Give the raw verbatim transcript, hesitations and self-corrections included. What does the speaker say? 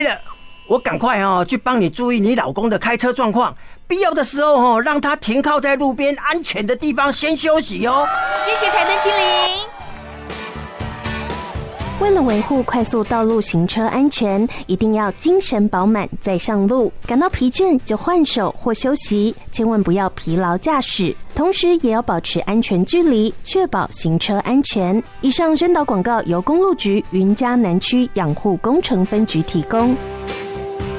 了，我赶快哦去帮你注意你老公的开车状况，必要的时候哦让他停靠在路边安全的地方先休息哦。 谢谢台灯精灵。 为了维护快速道路行车安全，一定要精神饱满再上路，感到疲倦就换手或休息，千万不要疲劳驾驶，同时也要保持安全距离，确保行车安全。以上宣导广告由公路局云嘉南区养护工程分局提供。